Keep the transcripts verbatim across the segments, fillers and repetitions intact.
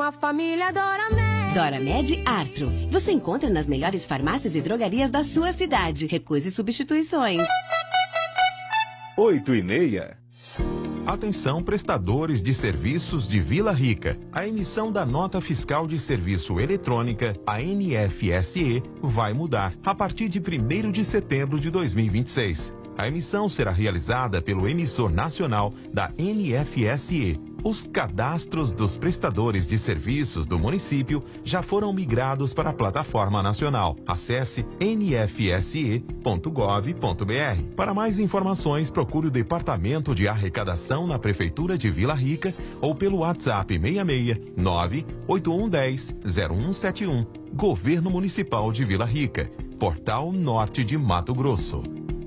com a família Doramed. Doramed Artro. Você encontra nas melhores farmácias e drogarias da sua cidade. Recuse substituições. Oito e meia. Atenção, prestadores de serviços de Vila Rica. A emissão da nota fiscal de serviço eletrônica, a N F S E, vai mudar a partir de primeiro de setembro de dois mil e vinte e seis. A emissão será realizada pelo emissor nacional da N F S E. Os cadastros dos prestadores de serviços do município já foram migrados para a plataforma nacional. Acesse n f s e ponto gov ponto b r. Para mais informações, procure o Departamento de Arrecadação na Prefeitura de Vila Rica ou pelo WhatsApp seis seis nove oito um um zero zero um sete um. Governo Municipal de Vila Rica. Portal Norte de Mato Grosso.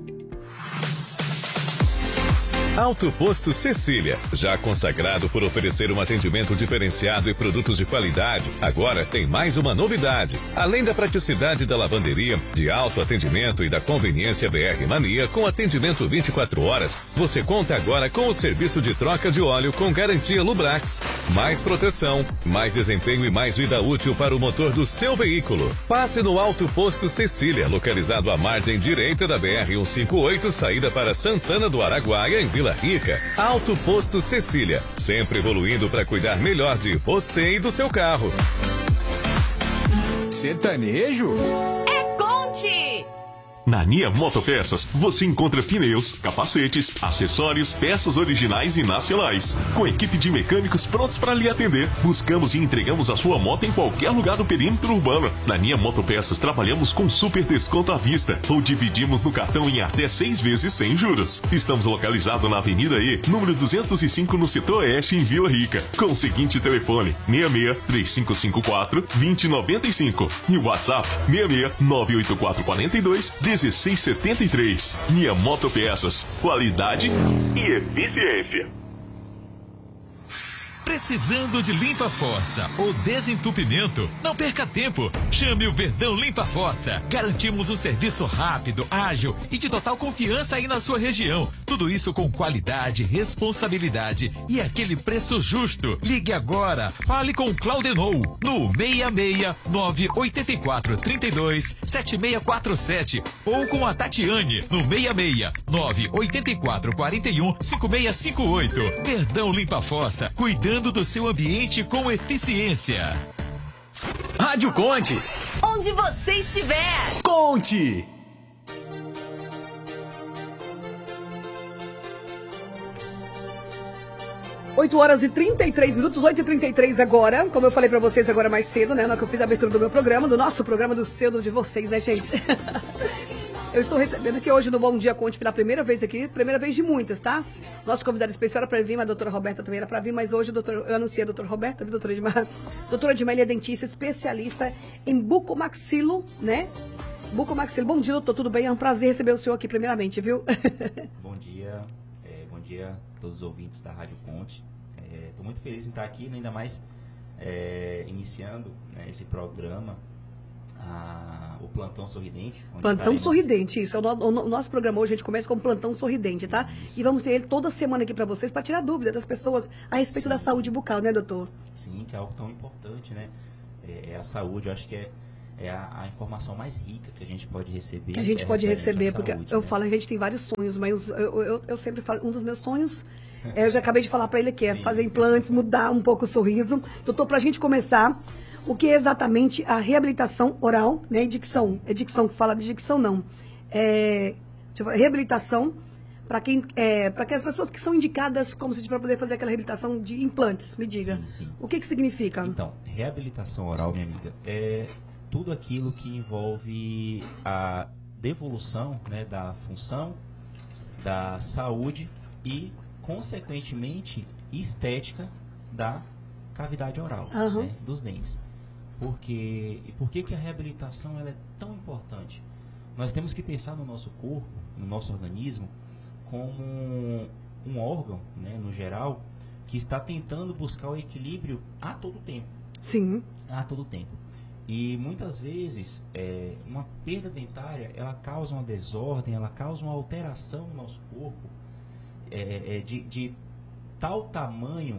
Alto Posto Cecília, já consagrado por oferecer um atendimento diferenciado e produtos de qualidade, agora tem mais uma novidade. Além da praticidade da lavanderia, de alto atendimento e da conveniência B R Mania com atendimento vinte e quatro horas, você conta agora com o serviço de troca de óleo com garantia Lubrax. Mais proteção, mais desempenho e mais vida útil para o motor do seu veículo. Passe no Alto Posto Cecília, localizado à margem direita da B R cento e cinquenta e oito, saída para Santana do Araguaia, em Vila Rica. Alto Posto Cecília, sempre evoluindo para cuidar melhor de você e do seu carro. Sertanejo? É Conte! Na Nia Motopeças, você encontra pneus, capacetes, acessórios, peças originais e nacionais. Com equipe de mecânicos prontos para lhe atender, buscamos e entregamos a sua moto em qualquer lugar do perímetro urbano. Na Nia Motopeças, trabalhamos com super desconto à vista ou dividimos no cartão em até seis vezes sem juros. Estamos localizados na Avenida E, número duzentos e cinco, no setor oeste, em Vila Rica, com o seguinte telefone: seis seis três cinco cinco quatro dois zero nove cinco e o WhatsApp seis seis nove oito quatro quatro dois um seis sete três. Nia Motopeças, qualidade e eficiência. Precisando de limpa-fossa ou desentupimento? Não perca tempo. Chame o Verdão Limpa-Fossa. Garantimos um serviço rápido, ágil e de total confiança aí na sua região. Tudo isso com qualidade, responsabilidade e aquele preço justo. Ligue agora. Fale com o Claudenou no seis seis nove oito quatro três dois sete seis quatro sete ou com a Tatiane no seis seis nove oito quatro quatro um cinco seis cinco oito. Verdão Limpa-Fossa, cuidando do seu ambiente com eficiência. Rádio Conte. Onde você estiver. Conte. oito horas e trinta e três minutos, oito e trinta e três agora. Como eu falei pra vocês agora mais cedo, né? Na hora que eu fiz a abertura do meu programa, do nosso programa, do seu, do de vocês, né, gente? Eu estou recebendo aqui hoje no Bom Dia Conte pela primeira vez aqui, primeira vez de muitas, tá? Nosso convidado especial era para vir, mas a doutora Roberta também era para vir, mas hoje o doutor, eu anunciei a doutora Roberta, viu, doutora Edmar? Doutora Edmar, é dentista, especialista em bucomaxilo, né? Bucomaxilo. Bom dia, doutor, tudo bem? É um prazer receber o senhor aqui primeiramente, viu? Bom dia, é, bom dia a todos os ouvintes da Rádio Conte. Estou é, muito feliz em estar aqui, ainda mais é, iniciando, né, esse programa. Ah, o Plantão Sorridente. Plantão faremos... Sorridente, isso. É o, no, o nosso programa hoje, a gente começa com o Plantão Sorridente, tá? Isso. E vamos ter ele toda semana aqui para vocês, para tirar dúvida das pessoas a respeito Sim. da saúde bucal, né, doutor? Sim, que é algo tão importante, né? É, é a saúde, eu acho que é, é a, a informação mais rica que a gente pode receber. Que a gente é pode receber, porque saúde, eu né? falo, a gente tem vários sonhos, mas eu, eu, eu sempre falo, um dos meus sonhos, é, eu já acabei de falar para ele que é Sim. fazer implantes, mudar um pouco o sorriso. Doutor, pra gente começar... O que é exatamente a reabilitação oral, né? Dicção. É dicção que fala de dicção, não. É, deixa eu falar, reabilitação para quem, é, para aquelas pessoas que são indicadas como se para poder fazer aquela reabilitação de implantes. Me diga. Sim, sim. O que que significa? Então, reabilitação oral, minha amiga, é tudo aquilo que envolve a devolução, né, da função, da saúde e, consequentemente, estética da cavidade oral, uhum. né, dos dentes. Porque, e por que, que a reabilitação ela é tão importante? Nós temos que pensar no nosso corpo, no nosso organismo, como um órgão, né, no geral, que está tentando buscar o equilíbrio a todo tempo. Sim. A todo tempo. E muitas vezes, é, uma perda dentária, ela causa uma desordem, ela causa uma alteração no nosso corpo é, é, de, de tal tamanho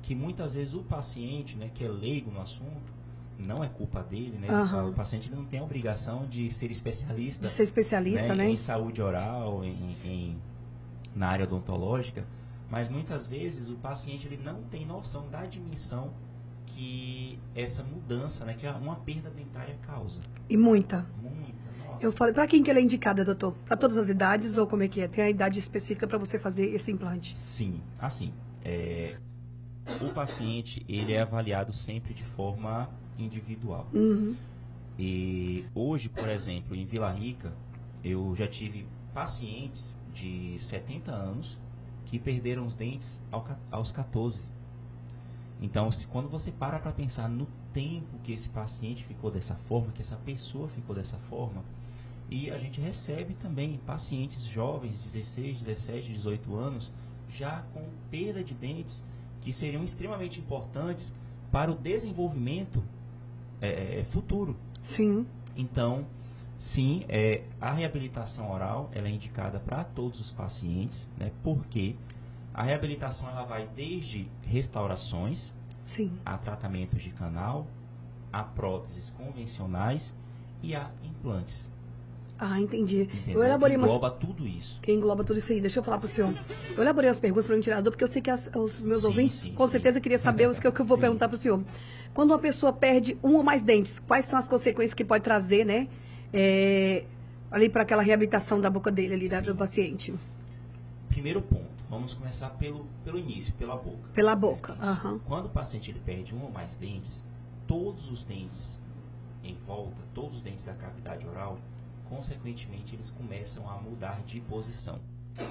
que muitas vezes o paciente, né, que é leigo no assunto, não é culpa dele, né? Uhum. O paciente não tem a obrigação de ser especialista. De ser especialista, né? Em saúde oral, em, em, na área odontológica, mas muitas vezes o paciente ele não tem noção da dimensão que essa mudança, né, que uma perda dentária causa. E muita. Muita, nossa. Eu falei, para quem que ela é indicada, doutor? Para todas as idades ou como é que é? Tem a idade específica para você fazer esse implante? Sim, assim, é, o paciente ele é avaliado sempre de forma individual. Uhum. E hoje, por exemplo, em Vila Rica, eu já tive pacientes de setenta anos que perderam os dentes ao, aos quatorze. Então, se, quando você para para pensar no tempo que esse paciente ficou dessa forma, que essa pessoa ficou dessa forma, e a gente recebe também pacientes jovens, dezesseis, dezessete, dezoito anos, já com perda de dentes, que seriam extremamente importantes para o desenvolvimento é, futuro. Sim. Então, sim, é, a reabilitação oral ela é indicada para todos os pacientes, né? Porque a reabilitação ela vai desde restaurações, sim, a tratamentos de canal, a próteses convencionais e a implantes. Ah, entendi. Entendeu? Eu elaborei que umas... engloba tudo isso. Que engloba tudo isso aí. Deixa eu falar para o senhor. Eu elaborei as perguntas para o ventilador, porque eu sei que as, os meus Sim, ouvintes, sim, com sim. certeza, queria saber os que eu, que eu vou Sim. perguntar para o senhor. Quando uma pessoa perde um ou mais dentes, quais são as consequências que pode trazer, né? É, ali para aquela reabilitação da boca dele, ali, da, do paciente? Primeiro ponto. Vamos começar pelo, pelo início, pela boca. Pela boca. É, Aham. Quando o paciente ele perde um ou mais dentes, todos os dentes em volta, todos os dentes da cavidade oral, consequentemente, eles começam a mudar de posição.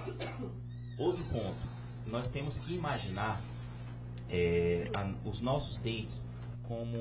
Outro ponto, nós temos que imaginar é, a, os nossos dentes como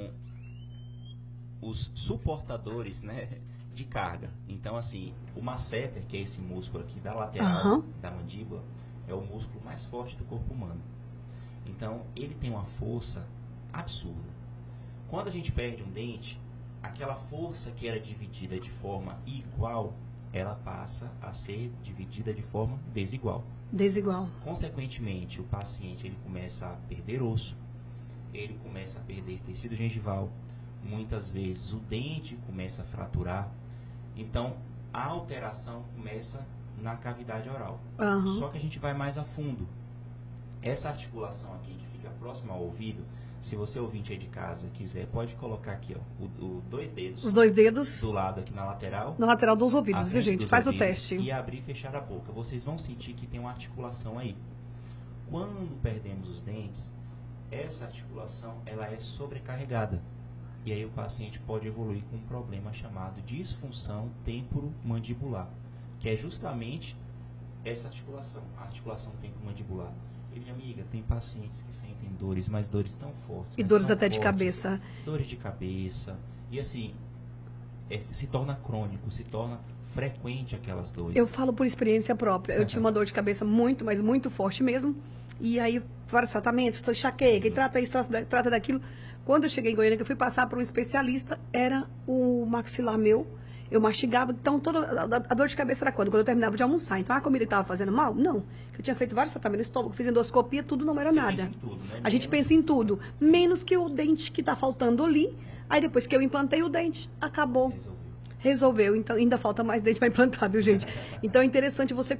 os suportadores, né, de carga. Então, assim, o masseter, que é esse músculo aqui da lateral Uhum. da mandíbula, é o músculo mais forte do corpo humano. Então, ele tem uma força absurda. Quando a gente perde um dente, aquela força que era dividida de forma igual, ela passa a ser dividida de forma desigual. Desigual. Consequentemente, o paciente ele começa a perder osso, ele começa a perder tecido gengival, muitas vezes o dente começa a fraturar. Então, a alteração começa na cavidade oral. Uhum. Só que a gente vai mais a fundo. Essa articulação aqui que fica próxima ao ouvido, se você ouvinte aí de casa quiser, pode colocar aqui, ó, o, o dois dedos. Os dois dedos. Do lado aqui na lateral. Na lateral dos ouvidos, à viu, frente gente? dos Faz o ouvidos, teste. E abrir e fechar a boca. Vocês vão sentir que tem uma articulação aí. Quando perdemos os dentes, essa articulação ela é sobrecarregada. E aí o paciente pode evoluir com um problema chamado disfunção temporomandibular, que é justamente essa articulação, a articulação temporomandibular. E, minha amiga, tem pacientes que sentem dores, mas dores tão fortes. E mas dores tão até de fortes, cabeça. Dores de cabeça. E assim, é, se torna crônico, se torna frequente aquelas dores. Eu falo por experiência própria. Eu tinha uma dor de cabeça muito, mas muito forte mesmo. E aí, vários tratamentos, enxaqueca, e trata isso, trata, trata daquilo. Quando eu cheguei em Goiânia, que eu fui passar para um especialista, era o maxilar meu. Eu mastigava, então toda a, a dor de cabeça era quando? Quando eu terminava de almoçar. Então a comida estava fazendo mal? Não. Eu tinha feito vários tratamentos no estômago, fiz endoscopia, tudo não era Você nada. pensa em tudo, né? A gente Menos- pensa em tudo. Menos que o dente que está faltando ali. Aí depois que eu implantei o dente, acabou. Resolveu. Resolveu. Então ainda falta mais dente para implantar, viu, gente? Então é interessante você